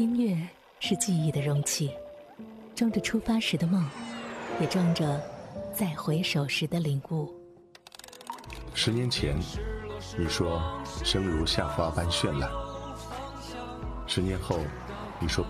音乐是记忆的容器，装着出发时的梦，也装着再回首时的领悟。 10年前，你说生如夏花般绚烂；10年后，你说